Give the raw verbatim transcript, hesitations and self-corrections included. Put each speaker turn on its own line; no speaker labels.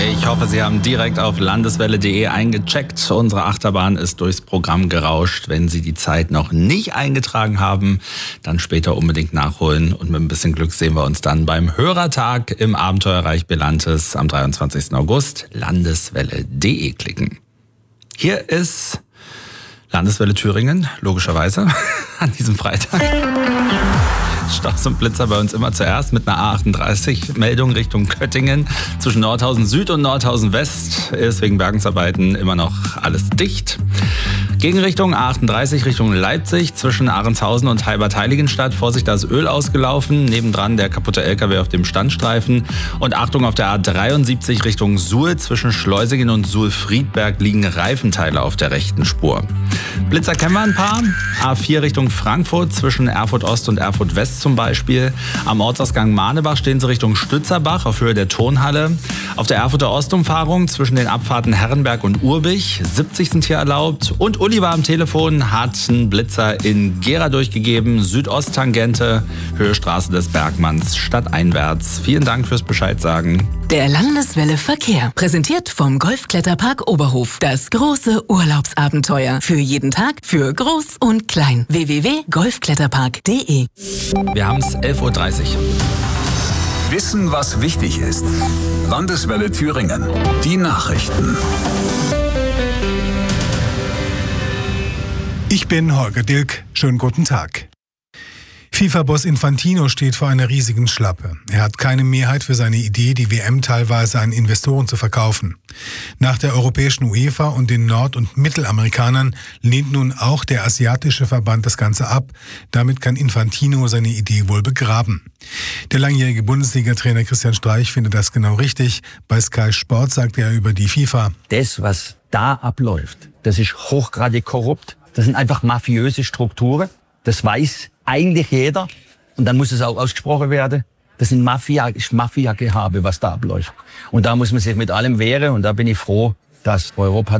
Ich hoffe, Sie haben direkt auf landeswelle punkt de eingecheckt. Unsere Achterbahn ist durchs Programm gerauscht. Wenn Sie die Zeit noch nicht eingetragen haben, dann später unbedingt nachholen. Und mit ein bisschen Glück sehen wir uns dann beim Hörertag im Abenteuerreich Belantes am dreiundzwanzigsten August. landeswelle punkt de klicken. Hier ist Landeswelle Thüringen, logischerweise, an diesem Freitag. Staus und Blitzer bei uns immer zuerst mit einer A achtunddreißig-Meldung Richtung Köttingen. Zwischen Nordhausen Süd und Nordhausen West ist wegen Bergungsarbeiten immer noch alles dicht. Gegenrichtung A achtunddreißig Richtung Leipzig zwischen Ahrenshausen und Heibad-Heiligenstadt. Vorsicht, da ist Öl ausgelaufen. Nebendran der kaputte L K W auf dem Standstreifen. Und Achtung, auf der A dreiundsiebzig Richtung Suhl zwischen Schleusingen und Suhl-Friedberg liegen Reifenteile auf der rechten Spur. Blitzer kennen wir ein paar. A vier Richtung Frankfurt zwischen Erfurt Ost und Erfurt West zum Beispiel. Am Ortsausgang Mahnebach stehen sie Richtung Stützerbach auf Höhe der Turnhalle. Auf der Erfurter Ostumfahrung zwischen den Abfahrten Herrenberg und Urbich. siebzig sind hier erlaubt. Und Uli war am Telefon, hat einen Blitzer in Gera durchgegeben. Südosttangente, Höhe Straße des Bergmanns, stadteinwärts. Vielen Dank fürs Bescheid sagen.
Der Landeswelle Verkehr, präsentiert vom Golfkletterpark Oberhof. Das große Urlaubsabenteuer. Für jeden Tag, für groß und klein. w w w punkt golfkletterpark punkt de.
Wir haben es elf Uhr dreißig.
Wissen, was wichtig ist. Landeswelle Thüringen. Die Nachrichten.
Ich bin Holger Dilk. Schönen guten Tag. FIFA-Boss Infantino steht vor einer riesigen Schlappe. Er hat keine Mehrheit für seine Idee, die W M teilweise an Investoren zu verkaufen. Nach der europäischen UEFA und den Nord- und Mittelamerikanern lehnt nun auch der asiatische Verband das Ganze ab. Damit kann Infantino seine Idee wohl begraben. Der langjährige Bundesliga-Trainer Christian Streich findet das genau richtig. Bei Sky Sport sagt er über die FIFA:
Das, was da abläuft, das ist hochgradig korrupt. Das sind einfach mafiöse Strukturen. Das weiß eigentlich jeder. Und dann muss es auch ausgesprochen werden. Das sind Mafia, ist Mafia-Gehabe, was da abläuft. Und da muss man sich mit allem wehren. Und da bin ich froh, dass Europa